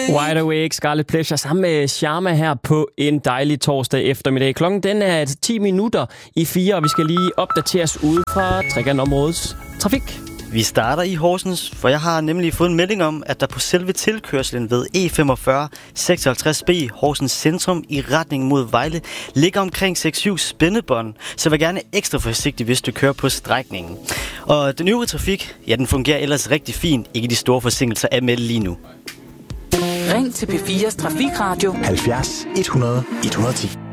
Wide Awake, Scarlet Pleasure, sammen med Sharma her på en dejlig torsdag eftermiddag. Klokken den er 10 minutter i 4, og vi skal lige opdateres ude fra Trekantområdets trafik. Vi starter i Horsens, for jeg har nemlig fået en melding om, at der på selve tilkørslen ved E45 56B Horsens Centrum i retning mod Vejle ligger omkring 6-7 spændebånd, så vær gerne ekstra forsigtig, hvis du kører på strækningen. Og den øvrige trafik, ja, den fungerer ellers rigtig fint. Ikke de store forsinkelser er med lige nu. Ring til P4's Trafikradio 70 100 110.